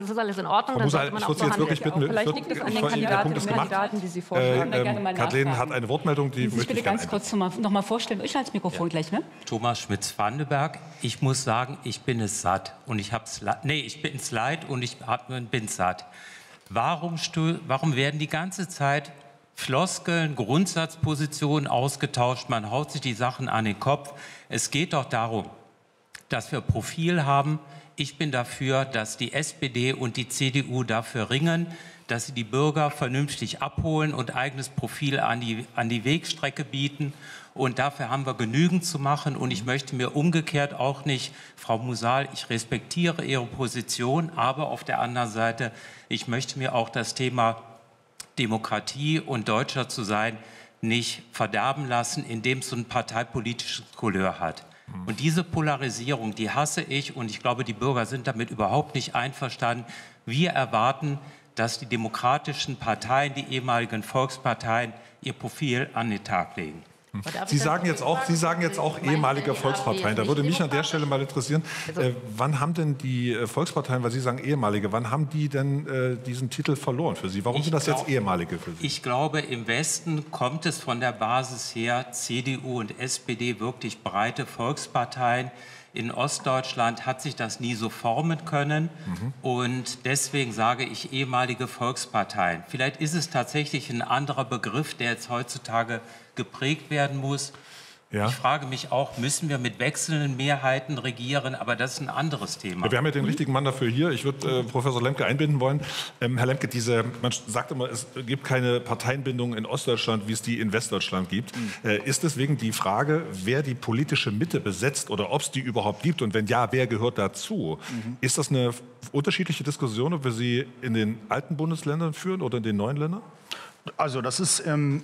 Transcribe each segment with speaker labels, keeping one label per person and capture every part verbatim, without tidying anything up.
Speaker 1: Das ist alles in Ordnung.
Speaker 2: Frau Musa, ich würde Sie jetzt wirklich bitten,
Speaker 3: vielleicht liegt es an den Kandidaten und Kandidaten, die Sie vorschlagen.
Speaker 2: Äh, Kathleen hat eine Wortmeldung, die
Speaker 3: ich möchte ich ganz kurz noch mal vorstellen. Ich halte das Mikrofon ja. gleich, ne?
Speaker 4: Thomas Schmitz-Vandenberg. Ich muss sagen, ich bin es satt. Und ich hab's, nee, ich bin es leid und ich bin satt. Warum, warum werden die ganze Zeit Floskeln, Grundsatzpositionen ausgetauscht? Man haut sich die Sachen an den Kopf. Es geht doch darum, dass wir Profil haben. Ich bin dafür, dass die S P D und die C D U dafür ringen, dass sie die Bürger vernünftig abholen und eigenes Profil an die, an die Wegstrecke bieten. Und dafür haben wir genügend zu machen. Und ich möchte mir umgekehrt auch nicht, Frau Musal, ich respektiere Ihre Position, aber auf der anderen Seite, ich möchte mir auch das Thema Demokratie und Deutscher zu sein nicht verderben lassen, indem es so ein parteipolitisches Couleur hat. Und diese Polarisierung, die hasse ich, und ich glaube, die Bürger sind damit überhaupt nicht einverstanden. Wir erwarten, dass die demokratischen Parteien, die ehemaligen Volksparteien, ihr Profil an den Tag legen.
Speaker 2: Sie sagen jetzt auch, Sie sagen jetzt auch ehemalige Volksparteien. Da würde mich an der Stelle mal interessieren, äh, wann haben denn die äh, Volksparteien, weil Sie sagen ehemalige, wann haben die denn äh, diesen Titel verloren für Sie? Warum ich sind das glaub, jetzt ehemalige für Sie?
Speaker 4: Ich glaube, im Westen kommt es von der Basis her, C D U und S P D, wirklich breite Volksparteien. In Ostdeutschland hat sich das nie so formen können. Mhm. Und deswegen sage ich ehemalige Volksparteien. Vielleicht ist es tatsächlich ein anderer Begriff, der jetzt heutzutage geprägt werden muss. Ja. Ich frage mich auch, müssen wir mit wechselnden Mehrheiten regieren? Aber das ist ein anderes Thema.
Speaker 2: Ja, wir haben ja den richtigen Mann dafür hier. Ich würde äh, Professor Lemke einbinden wollen. Ähm, Herr Lemke, diese, man sagt immer, es gibt keine Parteienbindung in Ostdeutschland, wie es die in Westdeutschland gibt. Mhm. Äh, ist deswegen die Frage, wer die politische Mitte besetzt oder ob es die überhaupt gibt und wenn ja, wer gehört dazu? Mhm. Ist das eine unterschiedliche Diskussion, ob wir sie in den alten Bundesländern führen oder in den neuen Ländern?
Speaker 5: Also das ist... Ähm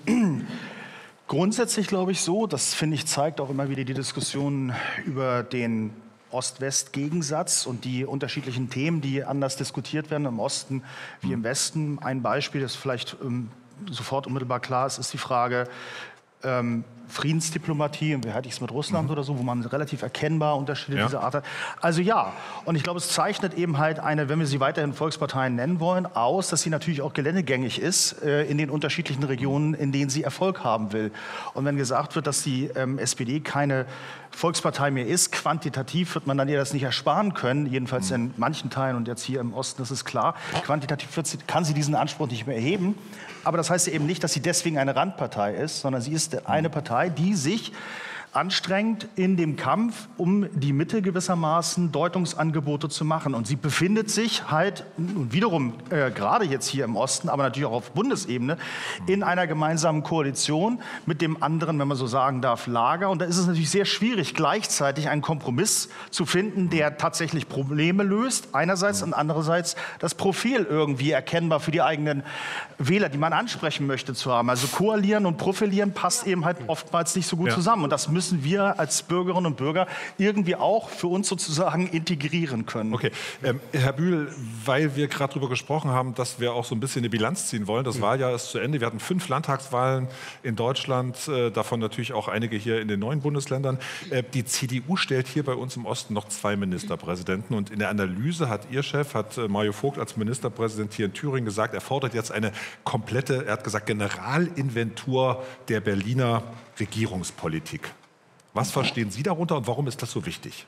Speaker 5: grundsätzlich glaube ich so, das finde ich zeigt auch immer wieder die Diskussion über den Ost-West-Gegensatz und die unterschiedlichen Themen, die anders diskutiert werden im Osten wie im Westen. Ein Beispiel, das vielleicht ähm, sofort unmittelbar klar ist, ist die Frage ähm, Friedensdiplomatie, und wie halte ich es mit Russland mhm. oder so, wo man relativ erkennbar Unterschiede ja. dieser Art hat. Also ja, und ich glaube, es zeichnet eben halt eine, wenn wir sie weiterhin Volksparteien nennen wollen, aus, dass sie natürlich auch geländegängig ist äh, in den unterschiedlichen Regionen, in denen sie Erfolg haben will. Und wenn gesagt wird, dass die ähm, S P D keine Volkspartei mehr ist, quantitativ wird man dann ihr das nicht ersparen können, jedenfalls in manchen Teilen und jetzt hier im Osten, das ist klar. Quantitativ wird sie, kann sie diesen Anspruch nicht mehr erheben. Aber das heißt eben nicht, dass sie deswegen eine Randpartei ist, sondern sie ist eine Partei, die sich anstrengt in dem Kampf um die Mitte gewissermaßen Deutungsangebote zu machen. Und sie befindet sich halt wiederum äh, gerade jetzt hier im Osten, aber natürlich auch auf Bundesebene, in einer gemeinsamen Koalition mit dem anderen, wenn man so sagen darf, Lager. Und da ist es natürlich sehr schwierig, gleichzeitig einen Kompromiss zu finden, der tatsächlich Probleme löst, einerseits, und andererseits das Profil irgendwie erkennbar für die eigenen Wähler, die man ansprechen möchte, zu haben. Also koalieren und profilieren passt eben halt oftmals nicht so gut ja. zusammen. Und das müssen wir als Bürgerinnen und Bürger irgendwie auch für uns sozusagen integrieren können.
Speaker 2: Okay, ähm, Herr Bühl, weil wir gerade darüber gesprochen haben, dass wir auch so ein bisschen eine Bilanz ziehen wollen. Das Wahljahr ist zu Ende. Wir hatten fünf Landtagswahlen in Deutschland, äh, davon natürlich auch einige hier in den neuen Bundesländern. Äh, die C D U stellt hier bei uns im Osten noch zwei Ministerpräsidenten. Und in der Analyse hat Ihr Chef, hat äh, Mario Vogt als Ministerpräsident hier in Thüringen gesagt, er fordert jetzt eine komplette, er hat gesagt, Generalinventur der Berliner Regierungspolitik. Was verstehen Sie darunter und warum ist das so wichtig?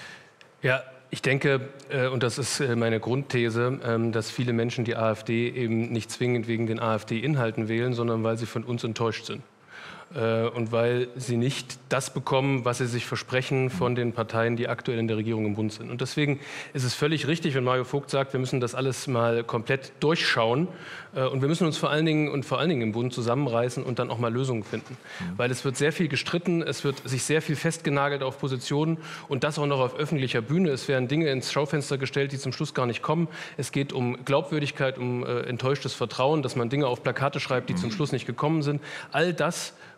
Speaker 6: Ja, ich denke, äh, und das ist äh, meine Grundthese, ähm, dass viele Menschen die AfD eben nicht zwingend wegen den AfD-Inhalten wählen, sondern weil sie von uns enttäuscht sind. Äh, und weil sie nicht das bekommen, was sie sich versprechen von den Parteien, die aktuell in der Regierung im Bund sind. Und deswegen ist es völlig richtig, wenn Mario Vogt sagt, wir müssen das alles mal komplett durchschauen. Äh, und wir müssen uns vor allen Dingen und vor allen Dingen im Bund zusammenreißen und dann auch mal Lösungen finden. Mhm. Weil es wird sehr viel gestritten, es wird sich sehr viel festgenagelt auf Positionen und das auch noch auf öffentlicher Bühne. Es werden Dinge ins Schaufenster gestellt, die zum Schluss gar nicht kommen. Es geht um Glaubwürdigkeit, um äh, enttäuschtes Vertrauen, dass man Dinge auf Plakate schreibt, die mhm. zum Schluss nicht gekommen sind. All das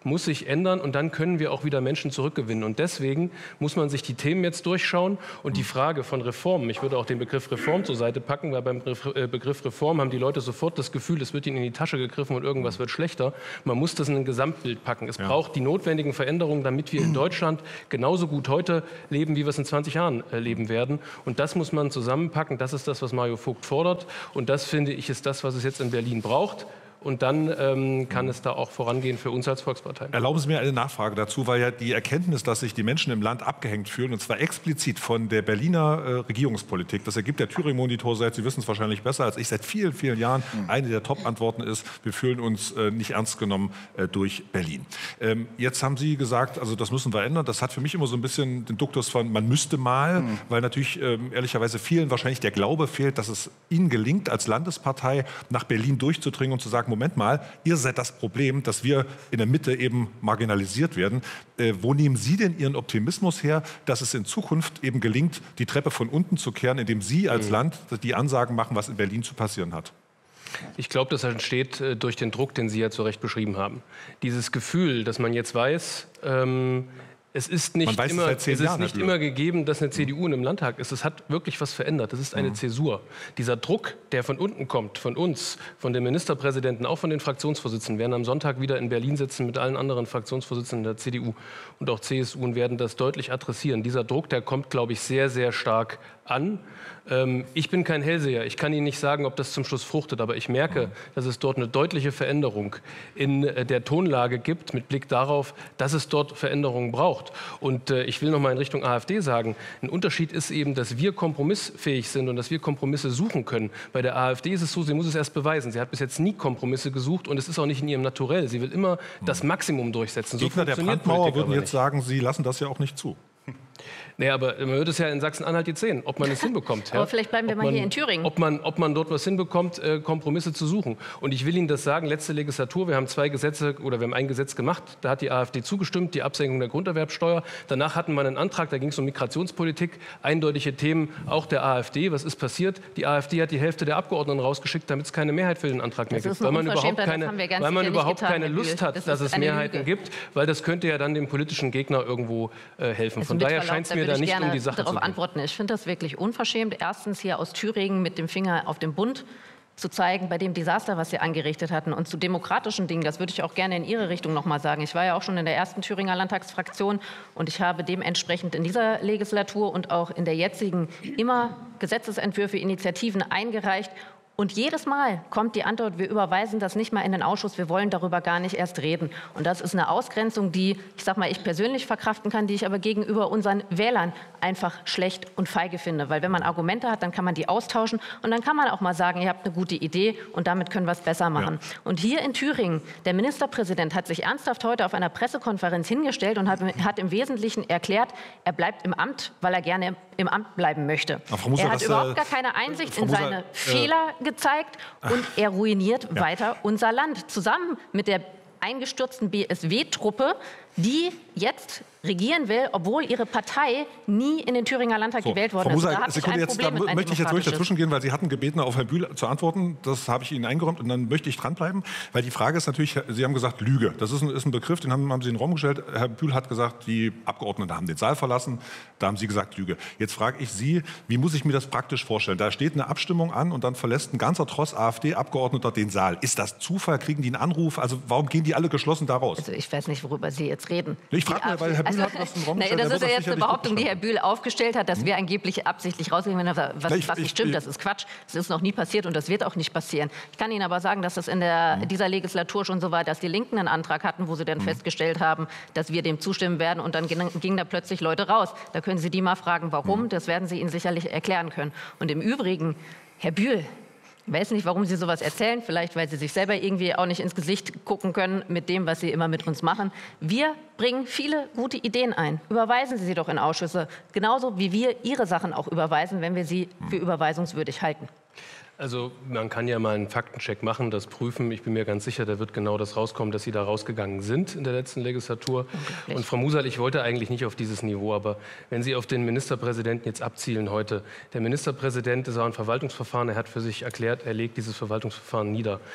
Speaker 6: muss sich ändern und dann können wir auch wieder Menschen zurückgewinnen. Und deswegen muss man sich die Themen jetzt durchschauen und die Frage von Reformen, ich würde auch den Begriff Reform zur Seite packen, weil beim Begriff Reform haben die Leute sofort das Gefühl, es wird ihnen in die Tasche gegriffen und irgendwas wird schlechter. Man muss das in ein Gesamtbild packen. Es ja. braucht die notwendigen Veränderungen, damit wir in Deutschland genauso gut heute leben, wie wir es in zwanzig Jahren äh, leben werden. Und das muss man zusammenpacken. Das ist das, was Mario Vogt fordert. Und das, finde ich, ist das, was es jetzt in Berlin braucht. Und dann ähm, kann es da auch vorangehen für uns als Volkspartei.
Speaker 2: Erlauben Sie mir eine Nachfrage dazu, weil ja die Erkenntnis, dass sich die Menschen im Land abgehängt fühlen, und zwar explizit von der Berliner äh, Regierungspolitik, das ergibt der Thüringen-Monitor seit, Sie wissen es wahrscheinlich besser als ich, seit vielen, vielen Jahren. Mhm. Eine der Top-Antworten ist, wir fühlen uns äh, nicht ernst genommen äh, durch Berlin. Ähm, jetzt haben Sie gesagt, also das müssen wir ändern. Das hat für mich immer so ein bisschen den Duktus von, man müsste mal, mhm. weil natürlich ähm, ehrlicherweise vielen wahrscheinlich der Glaube fehlt, dass es Ihnen gelingt, als Landespartei nach Berlin durchzudringen und zu sagen, Moment mal, ihr seid das Problem, dass wir in der Mitte eben marginalisiert werden. Äh, wo nehmen Sie denn Ihren Optimismus her, dass es in Zukunft eben gelingt, die Treppe von unten zu kehren, indem Sie als mhm. Land die Ansagen machen, was in Berlin zu passieren hat?
Speaker 6: Ich glaube, das entsteht äh, durch den Druck, den Sie ja zu Recht beschrieben haben. Dieses Gefühl, dass man jetzt weiß, ähm, es ist nicht,
Speaker 2: weiß,
Speaker 6: immer,
Speaker 2: es
Speaker 6: es ist
Speaker 2: Jahren,
Speaker 6: nicht immer gegeben, dass eine C D U im Landtag ist. Es hat wirklich was verändert. Das ist eine mhm. Zäsur. Dieser Druck, der von unten kommt, von uns, von den Ministerpräsidenten, auch von den Fraktionsvorsitzenden, werden am Sonntag wieder in Berlin sitzen mit allen anderen Fraktionsvorsitzenden der C D U und auch C S U und werden das deutlich adressieren. Dieser Druck, der kommt, glaube ich, sehr, sehr stark an. Ähm, ich bin kein Hellseher. Ich kann Ihnen nicht sagen, ob das zum Schluss fruchtet, aber ich merke, dass es dort eine deutliche Veränderung in äh, der Tonlage gibt, mit Blick darauf, dass es dort Veränderungen braucht. Und äh, ich will noch mal in Richtung AfD sagen, ein Unterschied ist eben, dass wir kompromissfähig sind und dass wir Kompromisse suchen können. Bei der AfD ist es so, sie muss es erst beweisen. Sie hat bis jetzt nie Kompromisse gesucht und es ist auch nicht in ihrem Naturell. Sie will immer das Maximum durchsetzen.
Speaker 2: So Gegner der Brandmauer würden jetzt sagen, Sie lassen das ja auch nicht zu.
Speaker 6: Nee, aber man wird es ja in Sachsen-Anhalt jetzt sehen, ob man es hinbekommt.
Speaker 3: Aber ja? vielleicht bleiben wir ob mal man, hier in Thüringen.
Speaker 6: Ob man, ob man dort was hinbekommt, äh, Kompromisse zu suchen. Und ich will Ihnen das sagen, letzte Legislatur, wir haben zwei Gesetze oder wir haben ein Gesetz gemacht, da hat die AfD zugestimmt, die Absenkung der Grunderwerbsteuer. Danach hatten wir einen Antrag, da ging es um Migrationspolitik, eindeutige Themen auch der AfD. Was ist passiert? Die AfD hat die Hälfte der Abgeordneten rausgeschickt, damit es keine Mehrheit für den Antrag mehr gibt. Weil man überhaupt keine, weil man überhaupt getan, keine Lust hat, das dass es Mehrheiten Lüge. gibt, weil das könnte ja dann dem politischen Gegner irgendwo äh, helfen. Von daher scheint es mir da nicht um die Sache
Speaker 3: darauf antworten. Ich finde das wirklich unverschämt. Erstens hier aus Thüringen mit dem Finger auf den Bund zu zeigen, bei dem Desaster, was Sie angerichtet hatten. Und zu demokratischen Dingen, das würde ich auch gerne in Ihre Richtung noch mal sagen. Ich war ja auch schon in der ersten Thüringer Landtagsfraktion und ich habe dementsprechend in dieser Legislatur und auch in der jetzigen immer Gesetzesentwürfe, Initiativen eingereicht. Und jedes Mal kommt die Antwort, wir überweisen das nicht mal in den Ausschuss, wir wollen darüber gar nicht erst reden. Und das ist eine Ausgrenzung, die, ich sag mal, ich persönlich verkraften kann, die ich aber gegenüber unseren Wählern einfach schlecht und feige finde. Weil wenn man Argumente hat, dann kann man die austauschen und dann kann man auch mal sagen, ihr habt eine gute Idee und damit können wir es besser machen. Ja. Und hier in Thüringen, der Ministerpräsident hat sich ernsthaft heute auf einer Pressekonferenz hingestellt und hat, hat im Wesentlichen erklärt, er bleibt im Amt, weil er gerne im Amt bleiben möchte.
Speaker 2: Musa,
Speaker 3: er hat
Speaker 2: das,
Speaker 3: überhaupt
Speaker 2: äh,
Speaker 3: gar keine Einsicht
Speaker 2: Frau
Speaker 3: in
Speaker 2: Musa,
Speaker 3: seine
Speaker 2: äh,
Speaker 3: Fehler gezeigt und er ruiniert
Speaker 2: ja.
Speaker 3: weiter unser Land. Zusammen mit der eingestürzten B S W-Truppe, die jetzt regieren will, obwohl ihre Partei nie in den Thüringer Landtag so, gewählt worden
Speaker 2: Frau Musa,
Speaker 3: ist. Da
Speaker 2: Sekunde, jetzt, da möchte ich jetzt ruhig dazwischen gehen, weil Sie hatten gebeten, auf Herrn Bühl zu antworten. Das habe ich Ihnen eingeräumt und dann möchte ich dranbleiben, weil die Frage ist natürlich, Sie haben gesagt Lüge. Das ist ein, ist ein Begriff, den haben, haben Sie in den Raum gestellt. Herr Bühl hat gesagt, die Abgeordneten haben den Saal verlassen. Da haben Sie gesagt Lüge. Jetzt frage ich Sie, wie muss ich mir das praktisch vorstellen? Da steht eine Abstimmung an und dann verlässt ein ganzer Tross AfD-Abgeordneter den Saal. Ist das Zufall? Kriegen die einen Anruf? Also warum gehen die alle geschlossen da raus?
Speaker 3: Also ich weiß nicht, worüber Sie jetzt reden.
Speaker 2: Ich frage mal, weil Herr Bühl also, hat was in den Raum gestellt.
Speaker 3: Das ist ja jetzt eine Behauptung, die Herr Bühl aufgestellt hat, dass wir angeblich absichtlich rausgehen. Was,
Speaker 2: ich,
Speaker 3: was nicht stimmt, das ist Quatsch. Das ist noch nie passiert und das wird auch nicht passieren. Ich kann Ihnen aber sagen, dass das in der, dieser Legislatur schon so war, dass die Linken einen Antrag hatten, wo sie dann mhm. festgestellt haben, dass wir dem zustimmen werden und dann gingen, gingen da plötzlich Leute raus. Da können Sie die mal fragen, warum. Mhm. Das werden Sie Ihnen sicherlich erklären können. Und im Übrigen, Herr Bühl, ich weiß nicht, warum Sie sowas erzählen. Vielleicht, weil Sie sich selber irgendwie auch nicht ins Gesicht gucken können mit dem, was Sie immer mit uns machen. Wir bringen viele gute Ideen ein. Überweisen Sie sie doch in Ausschüsse. Genauso wie wir Ihre Sachen auch überweisen, wenn wir sie für überweisungswürdig halten.
Speaker 6: Also man kann ja mal einen Faktencheck machen, das prüfen. Ich bin mir ganz sicher, da wird genau das rauskommen, dass Sie da rausgegangen sind in der letzten Legislatur. Und Frau Musal, ich wollte eigentlich nicht auf dieses Niveau, aber wenn Sie auf den Ministerpräsidenten jetzt abzielen heute, der Ministerpräsident ist auch ein Verwaltungsverfahren, er hat für sich erklärt, er legt dieses Verwaltungsverfahren nieder.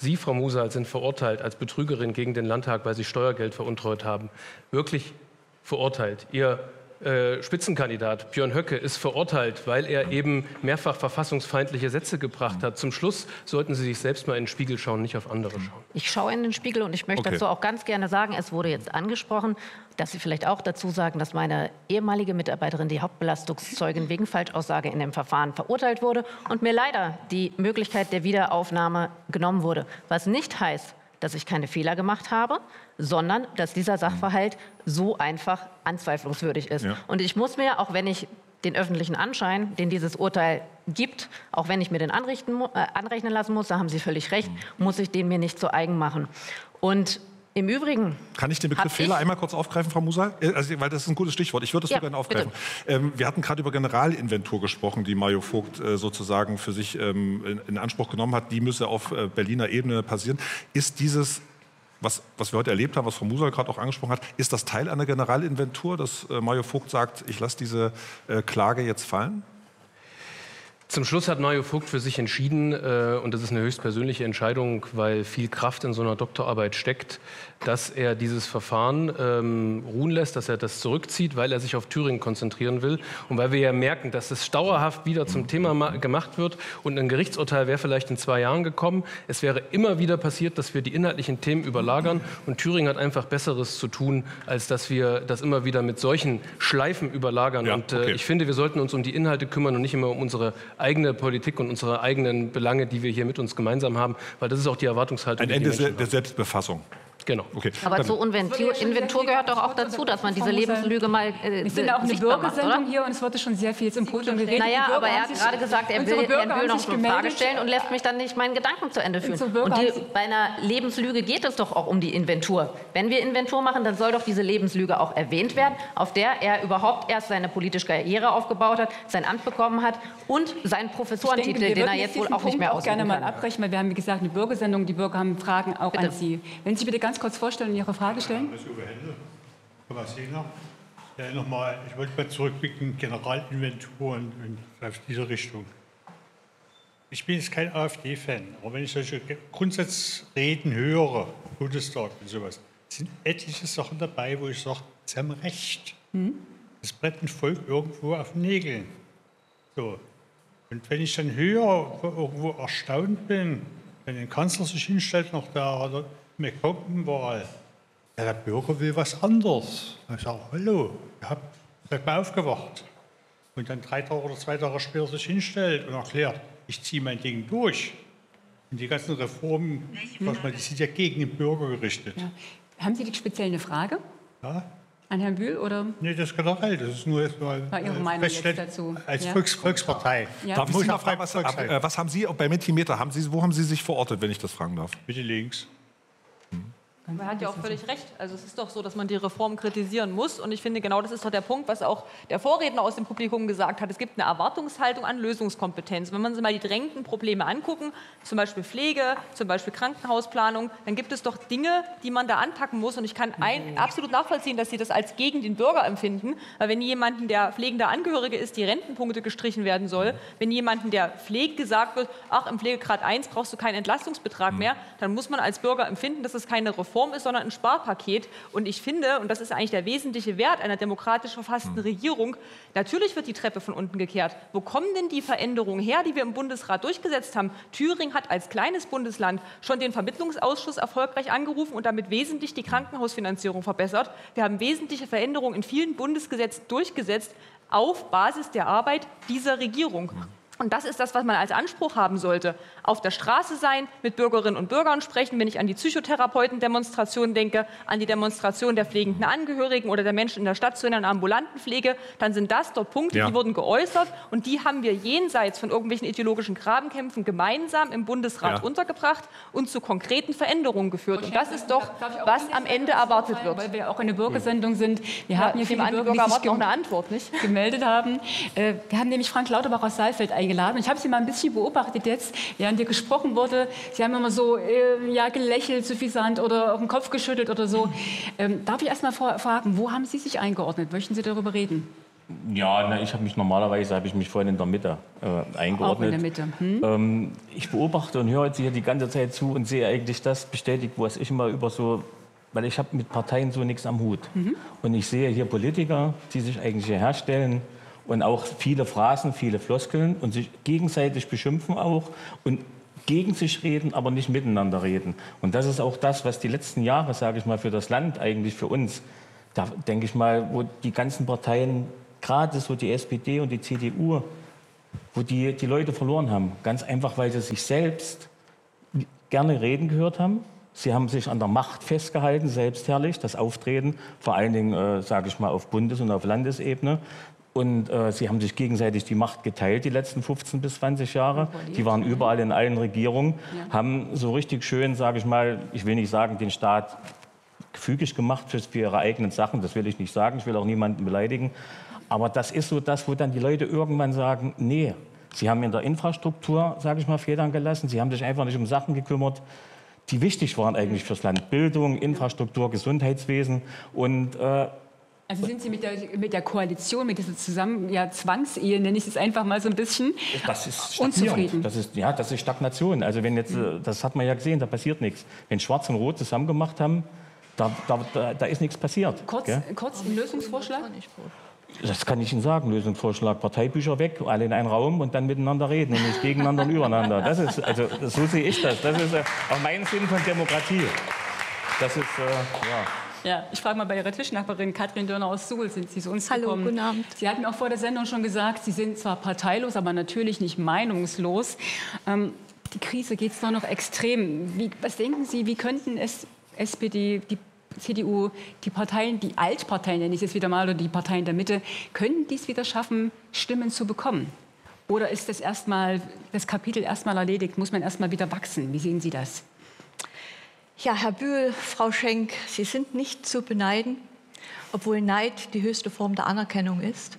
Speaker 6: Sie, Frau Musal, sind verurteilt als Betrügerin gegen den Landtag, weil Sie Steuergeld veruntreut haben. Wirklich verurteilt. Ihr äh, Spitzenkandidat Björn Höcke ist verurteilt, weil er eben mehrfach verfassungsfeindliche Sätze gebracht hat. Zum Schluss sollten Sie sich selbst mal in den Spiegel schauen, nicht auf andere schauen.
Speaker 3: Ich schaue in den Spiegel und ich möchte
Speaker 2: Okay.
Speaker 3: dazu auch ganz gerne sagen, es wurde jetzt angesprochen, dass Sie vielleicht auch dazu sagen, dass meine ehemalige Mitarbeiterin, die Hauptbelastungszeugin wegen Falschaussage in dem Verfahren verurteilt wurde und mir leider die Möglichkeit der Wiederaufnahme genommen wurde. Was nicht heißt, dass ich keine Fehler gemacht habe, sondern dass dieser Sachverhalt so einfach anzweiflungswürdig ist.
Speaker 2: Ja.
Speaker 3: Und ich muss mir, auch wenn ich den öffentlichen Anschein, den dieses Urteil gibt, auch wenn ich mir den anrichten, mu- äh, anrechnen lassen muss, da haben Sie völlig recht, muss ich den mir nicht zu eigen machen. Und im Übrigen...
Speaker 2: Kann ich den Begriff
Speaker 3: hab
Speaker 2: Fehler
Speaker 3: ich-
Speaker 2: einmal kurz aufgreifen, Frau Musal? Äh, Also, weil das ist ein gutes Stichwort. Ich würde es
Speaker 3: Ja,
Speaker 2: so gerne aufgreifen. Ähm, wir hatten gerade über Generalinventur gesprochen, die Mario Vogt äh, sozusagen für sich ähm, in, in Anspruch genommen hat. Die müsse auf äh, Berliner Ebene passieren. Ist dieses, was, was wir heute erlebt haben, was Frau Musal gerade auch angesprochen hat, ist das Teil einer Generalinventur, dass äh, Mario Vogt sagt, ich lasse diese äh, Klage jetzt fallen?
Speaker 6: Zum Schluss hat Mario Vogt für sich entschieden, äh, und das ist eine höchstpersönliche Entscheidung, weil viel Kraft in so einer Doktorarbeit steckt, dass er dieses Verfahren ähm, ruhen lässt, dass er das zurückzieht, weil er sich auf Thüringen konzentrieren will und weil wir ja merken, dass es dauerhaft wieder zum Thema ma- gemacht wird und ein Gerichtsurteil wäre vielleicht in zwei Jahren gekommen. Es wäre immer wieder passiert, dass wir die inhaltlichen Themen überlagern und Thüringen hat einfach Besseres zu tun, als dass wir das immer wieder mit solchen Schleifen überlagern.
Speaker 2: Ja,
Speaker 6: und äh,
Speaker 2: okay.
Speaker 6: ich finde, wir sollten uns um die Inhalte kümmern und nicht immer um unsere eigene Politik und unsere eigenen Belange, die wir hier mit uns gemeinsam haben, weil das ist auch die Erwartungshaltung,
Speaker 2: Ein
Speaker 6: die die
Speaker 2: Ende
Speaker 6: Menschen
Speaker 2: der, der
Speaker 6: haben.
Speaker 2: Selbstbefassung.
Speaker 6: Genau.
Speaker 2: Okay.
Speaker 3: Aber
Speaker 2: Dann-
Speaker 3: zur Inventur, Inventur gehört doch auch dazu, dass man diese Lebenslüge mal äh,
Speaker 1: Wir sind auch eine
Speaker 3: sichtbar macht,
Speaker 1: Bürgersendung
Speaker 3: oder?
Speaker 1: hier und es wurde schon sehr viel jetzt im Podium geredet.
Speaker 3: Naja,
Speaker 1: Die Bürger
Speaker 3: aber er
Speaker 1: haben
Speaker 3: hat
Speaker 1: sich-
Speaker 3: gerade gesagt, er
Speaker 1: unsere
Speaker 3: will
Speaker 1: Bürger
Speaker 3: Herrn Bühl
Speaker 1: haben
Speaker 3: noch
Speaker 1: sich
Speaker 3: eine Frage
Speaker 1: gemeldet.
Speaker 3: stellen und lässt mich dann nicht meinen Gedanken zu Ende führen.
Speaker 1: Unsere Bürger
Speaker 3: Und die,
Speaker 1: haben sich-
Speaker 3: bei einer Lebenslüge geht es doch auch um die Inventur. Wenn wir Inventur machen, dann soll doch diese Lebenslüge auch erwähnt werden, auf der er überhaupt erst seine politische Karriere aufgebaut hat, sein Amt bekommen hat und seinen
Speaker 1: Ich
Speaker 3: Professorentitel,
Speaker 1: denke, wir
Speaker 3: den er
Speaker 1: würden
Speaker 3: jetzt wohl
Speaker 1: diesen
Speaker 3: auch nicht
Speaker 1: Punkt
Speaker 3: mehr
Speaker 1: auch gerne
Speaker 3: ausüben
Speaker 1: mal
Speaker 3: kann.
Speaker 1: abbrechen, weil wir haben, wie gesagt, eine Bürgersendung. Die Bürger haben Fragen auch
Speaker 3: Bitte.
Speaker 1: an Sie. Wenn Sie sich bitte ganz kurz vorstellen und Ihre Frage stellen.
Speaker 7: Das ist Uwe Händel, Thomas Sehner. Ja, noch mal, ich wollte mal zurückblicken, Generalinventur und, und auf diese Richtung. Ich bin jetzt kein AfD-Fan, aber wenn ich solche Grundsatzreden höre, Bundestag und sowas, sind etliche Sachen dabei, wo ich sage, Sie haben recht. Das brennt ein Volk irgendwo auf den Nägeln. So. Und wenn ich dann höre, irgendwo erstaunt bin, wenn ein Kanzler sich hinstellt nach der McCompton-Wahl, ja, der Bürger will was anderes. Ich sage, hallo, ihr habt, seid mal aufgewacht. Und dann drei Tage oder zwei Tage später sich hinstellt und erklärt, ich ziehe mein Ding durch. Und die ganzen Reformen, was man, die sind ja gegen den Bürger gerichtet.
Speaker 1: Ja. Haben Sie die speziell eine Frage
Speaker 7: Ja?
Speaker 1: an Herrn Bühl? Oder?
Speaker 7: Nee, das ist generell, das ist nur jetzt mal
Speaker 1: War Ihre
Speaker 7: äh,
Speaker 1: Meinung jetzt
Speaker 7: feststellen,
Speaker 1: dazu?
Speaker 7: als
Speaker 1: Ja.
Speaker 7: Volks, Volkspartei.
Speaker 1: Ja.
Speaker 2: Darf ich
Speaker 7: Muss
Speaker 2: Sie mal
Speaker 7: auch
Speaker 2: fragen, was,
Speaker 7: Volk sein.
Speaker 2: äh, was haben Sie bei Mentimeter, haben Sie, wo haben Sie sich verortet, wenn ich das fragen darf?
Speaker 7: Bitte links.
Speaker 8: Er hat ja auch völlig recht. Also es ist doch so, dass man die Reform kritisieren muss. Und ich finde, genau das ist doch der Punkt, was auch der Vorredner aus dem Publikum gesagt hat. Es gibt eine Erwartungshaltung an Lösungskompetenz. Wenn man sich mal die drängenden Probleme angucken, zum Beispiel Pflege, zum Beispiel Krankenhausplanung, dann gibt es doch Dinge, die man da anpacken muss. Und ich kann ein, absolut nachvollziehen, dass Sie das als gegen den Bürger empfinden. Weil wenn jemandem, der pflegender Angehörige ist, die Rentenpunkte gestrichen werden soll, wenn jemandem, der pflegt, gesagt wird, ach, im Pflegegrad eins brauchst du keinen Entlastungsbetrag mehr, dann muss man als Bürger empfinden, dass es keine Reform ist, sondern ein Sparpaket. Und ich finde, und das ist eigentlich der wesentliche Wert einer demokratisch verfassten Regierung, natürlich wird die Treppe von unten gekehrt. Wo kommen denn die Veränderungen her, die wir im Bundesrat durchgesetzt haben? Thüringen hat als kleines Bundesland schon den Vermittlungsausschuss erfolgreich angerufen und damit wesentlich die Krankenhausfinanzierung verbessert. Wir haben wesentliche Veränderungen in vielen Bundesgesetzen durchgesetzt auf Basis der Arbeit dieser Regierung. Und das ist das, was man als Anspruch haben sollte. Auf der Straße sein, mit Bürgerinnen und Bürgern sprechen, wenn ich an die Psychotherapeutendemonstration denke, an die Demonstration der pflegenden Angehörigen oder der Menschen in der stationären ambulanten Pflege, dann sind das dort Punkte,
Speaker 2: Ja.
Speaker 8: die wurden geäußert und die haben wir jenseits von irgendwelchen ideologischen Grabenkämpfen gemeinsam im Bundesrat
Speaker 2: Ja.
Speaker 8: untergebracht und zu konkreten Veränderungen geführt. Und das ist doch,
Speaker 1: Darf ich auch
Speaker 8: was
Speaker 1: kurz
Speaker 8: am Ende
Speaker 1: sagen,
Speaker 8: erwartet wird.
Speaker 1: Weil wir auch eine Bürgersendung sind. Wir
Speaker 8: Ja,
Speaker 1: haben hier
Speaker 8: ich nehme
Speaker 1: viele
Speaker 8: an, die
Speaker 1: Bürger,
Speaker 8: Bürger
Speaker 1: die sich
Speaker 8: erwarten auch
Speaker 1: gem-
Speaker 8: eine Antwort, nicht?
Speaker 1: gemeldet haben. Äh, Wir haben nämlich Frank Lauterbach aus Saalfeld eingeladen. Ich habe Sie mal ein bisschen beobachtet jetzt, während hier gesprochen wurde. Sie haben immer so äh, ja, gelächelt, suffisant oder auf den Kopf geschüttelt oder so. Ähm, darf ich erst mal vor- fragen, wo haben Sie sich eingeordnet? Möchten Sie darüber reden?
Speaker 9: Ja, na, ich habe mich normalerweise habe ich mich vorhin in der Mitte äh, eingeordnet.
Speaker 1: Auch in der Mitte. Hm?
Speaker 9: Ähm, ich beobachte und höre jetzt hier die ganze Zeit zu und sehe eigentlich das bestätigt, was ich immer über so, weil ich habe mit Parteien so nichts am Hut. Mhm. Und ich sehe hier Politiker, die sich eigentlich hier herstellen und auch viele Phrasen, viele Floskeln und sich gegenseitig beschimpfen auch und gegen sich reden, aber nicht miteinander reden. Und das ist auch das, was die letzten Jahre, sage ich mal, für das Land eigentlich für uns, da denke ich mal, wo die ganzen Parteien, gerade so die S P D und die C D U, wo die, die Leute verloren haben. Ganz einfach, weil sie sich selbst gerne reden gehört haben. Sie haben sich an der Macht festgehalten, selbstherrlich, das Auftreten, vor allen Dingen, äh, sage ich mal, auf Bundes- und auf Landesebene. Und äh, sie haben sich gegenseitig die Macht geteilt, die letzten fünfzehn bis zwanzig Jahre. Die waren überall in allen Regierungen, ja. haben so richtig schön, sage ich mal, ich will nicht sagen, den Staat gefügig gemacht für, für ihre eigenen Sachen. Das will ich nicht sagen, ich will auch niemanden beleidigen. Aber das ist so das, wo dann die Leute irgendwann sagen, nee, sie haben in der Infrastruktur, sage ich mal, Federn gelassen. Sie haben sich einfach nicht um Sachen gekümmert, die wichtig waren eigentlich fürs Land. Bildung, Infrastruktur, Gesundheitswesen und äh,
Speaker 1: also sind Sie mit der, mit der Koalition, mit dieser zusammen, ja, Zwangsehe, nenne ich es einfach mal so ein bisschen,
Speaker 9: das ist
Speaker 1: unzufrieden?
Speaker 9: Das ist, ja, das ist Stagnation. Also wenn jetzt, mhm. das hat man ja gesehen, da passiert nichts. Wenn Schwarz und Rot zusammen gemacht haben, da, da, da ist nichts passiert.
Speaker 1: Kurz, kurz ein Lösungsvorschlag?
Speaker 9: Das kann ich Ihnen sagen, Lösungsvorschlag. Parteibücher weg, alle in einen Raum und dann miteinander reden und nicht gegeneinander und übereinander. Das ist, also, so sehe ich das. Das ist äh, auch mein Sinn von Demokratie. Das ist, äh, ja.
Speaker 1: Ja, ich frage mal bei Ihrer Tischnachbarin Katrin Dörner aus Suhl, sind Sie zu uns
Speaker 10: Hallo,
Speaker 1: gekommen?
Speaker 10: guten Abend.
Speaker 1: Sie hatten auch vor der Sendung schon gesagt, Sie sind zwar parteilos, aber natürlich nicht meinungslos. Ähm, die Krise geht zwar noch extrem. Wie, was denken Sie, wie könnten es S P D, die C D U, die Parteien, die Altparteien, nenne ich es jetzt wieder mal, oder die Parteien der Mitte, können dies wieder schaffen, Stimmen zu bekommen? Oder ist das, erstmal, das Kapitel erstmal erledigt, muss man erstmal wieder wachsen? Wie sehen Sie das?
Speaker 10: Ja, Herr Bühl, Frau Schenk, Sie sind nicht zu beneiden, obwohl Neid die höchste Form der Anerkennung ist.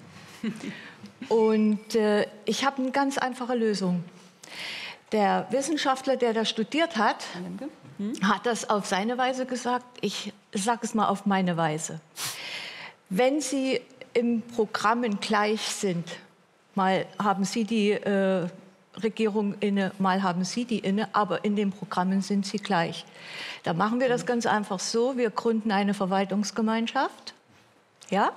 Speaker 10: Und äh, ich habe eine ganz einfache Lösung. Der Wissenschaftler, der da studiert hat, hm? hat das auf seine Weise gesagt. Ich sage es mal auf meine Weise. Wenn Sie im Programmen gleich sind, mal haben Sie die äh, Regierung inne, mal haben Sie die inne, aber in den Programmen sind sie gleich. Da machen wir das ganz einfach so, wir gründen eine Verwaltungsgemeinschaft, ja,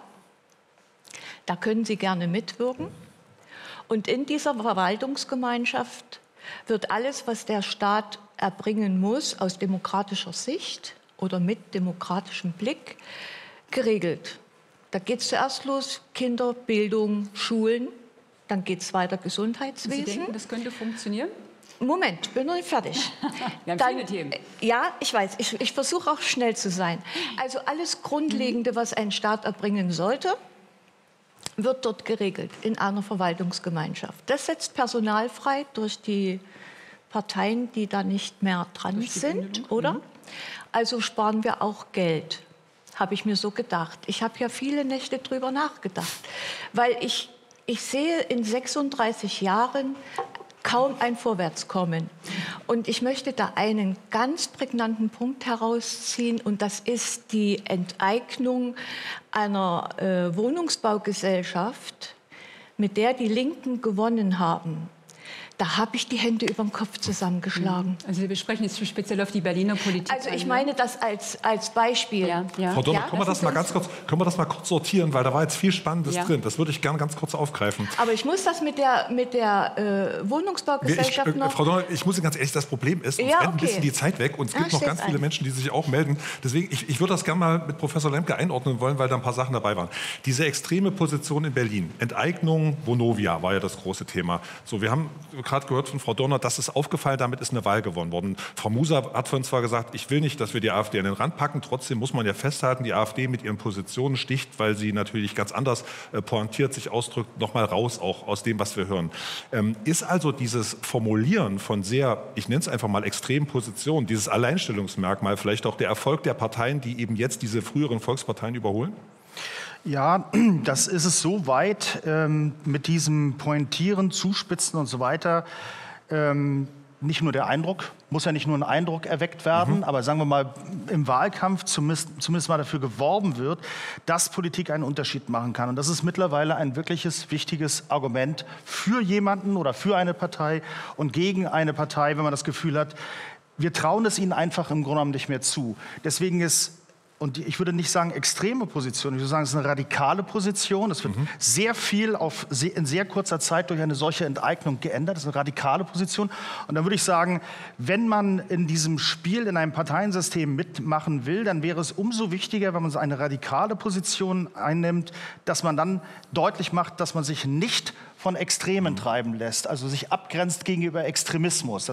Speaker 10: da können Sie gerne mitwirken und in dieser Verwaltungsgemeinschaft wird alles, was der Staat erbringen muss, aus demokratischer Sicht oder mit demokratischem Blick, geregelt. Da geht es zuerst los, Kinder, Bildung, Schulen. Dann geht es weiter Gesundheitswesen.
Speaker 1: Sie denken, das könnte funktionieren?
Speaker 10: Moment, bin noch nicht fertig.
Speaker 1: Wir haben
Speaker 10: Dann,
Speaker 1: viele Themen.
Speaker 10: Ja, ich weiß. Ich, ich versuche auch schnell zu sein. Also alles Grundlegende, was ein Staat erbringen sollte, wird dort geregelt in einer Verwaltungsgemeinschaft. Das setzt Personal frei durch die Parteien, die da nicht mehr dran sind, oder? Mhm. Also sparen wir auch Geld, habe ich mir so gedacht. Ich habe ja viele Nächte drüber nachgedacht, weil ich Ich sehe in sechsunddreißig Jahren kaum ein Vorwärtskommen. Und ich möchte da einen ganz prägnanten Punkt herausziehen, und das ist die Enteignung einer äh, Wohnungsbaugesellschaft, mit der die Linken gewonnen haben. Da habe ich die Hände über dem Kopf zusammengeschlagen.
Speaker 1: Also wir besprechen jetzt speziell auf die Berliner Politik.
Speaker 10: Also ich meine das als, als Beispiel.
Speaker 1: Ja, ja.
Speaker 2: Frau Donner,
Speaker 10: ja,
Speaker 2: können, wir das das mal ganz kurz, können wir das mal kurz sortieren, weil da war jetzt viel Spannendes
Speaker 1: ja.
Speaker 2: drin. Das würde ich gerne ganz kurz aufgreifen.
Speaker 10: Aber ich muss das mit der, mit der äh, Wohnungsbaugesellschaft
Speaker 2: ich, äh,
Speaker 10: noch...
Speaker 2: Frau Donner, ich muss Ihnen ganz ehrlich, das Problem ist, uns
Speaker 10: ja,
Speaker 2: rennt
Speaker 10: okay.
Speaker 2: ein bisschen die Zeit weg und es gibt
Speaker 10: ja,
Speaker 2: noch ganz viele
Speaker 10: ein.
Speaker 2: Menschen, die sich auch melden. Deswegen, ich, ich würde das gerne mal mit Professor Lemke einordnen wollen, weil da ein paar Sachen dabei waren. Diese extreme Position in Berlin, Enteignung, Vonovia war ja das große Thema. So, wir haben gerade gehört von Frau Donner, das ist aufgefallen, damit ist eine Wahl gewonnen worden. Frau Musa hat vorhin zwar gesagt, ich will nicht, dass wir die AfD an den Rand packen, trotzdem muss man ja festhalten, die AfD mit ihren Positionen sticht, weil sie natürlich ganz anders äh, pointiert sich ausdrückt, noch mal raus auch aus dem, was wir hören. Ähm, ist also dieses Formulieren von sehr, ich nenne es einfach mal extremen Positionen, dieses Alleinstellungsmerkmal vielleicht auch der Erfolg der Parteien, die eben jetzt diese früheren Volksparteien überholen?
Speaker 5: Ja, das ist es so weit ähm, mit diesem Pointieren, Zuspitzen und so weiter. Ähm, nicht nur der Eindruck, muss ja nicht nur ein Eindruck erweckt werden, mhm. aber sagen wir mal, im Wahlkampf zumindest, zumindest mal dafür geworben wird, dass Politik einen Unterschied machen kann. Und das ist mittlerweile ein wirkliches, wichtiges Argument für jemanden oder für eine Partei und gegen eine Partei, wenn man das Gefühl hat, wir trauen es ihnen einfach im Grunde genommen nicht mehr zu. Deswegen ist, und ich würde nicht sagen extreme Position, ich würde sagen, es ist eine radikale Position. Es wird mhm. sehr viel auf sehr, in sehr kurzer Zeit durch eine solche Enteignung geändert. Das ist eine radikale Position. Und dann würde ich sagen, wenn man in diesem Spiel, in einem Parteiensystem mitmachen will, dann wäre es umso wichtiger, wenn man so eine radikale Position einnimmt, dass man dann deutlich macht, dass man sich nicht von Extremen treiben lässt, also sich abgrenzt gegenüber Extremismus. Das